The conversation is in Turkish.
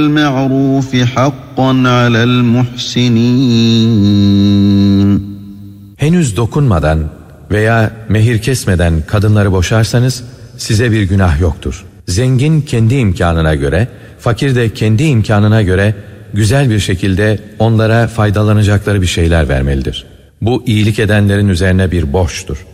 الْمَعْرُوفِ حَقًّا عَلَى الْمُحْسِنِينَ. Henüz dokunmadan veya mehir kesmeden kadınları boşarsanız size bir günah yoktur. Zengin kendi imkanına göre, fakir de kendi imkanına göre güzel bir şekilde onlara faydalanacakları bir şeyler vermelidir. Bu iyilik edenlerin üzerine bir borçtur.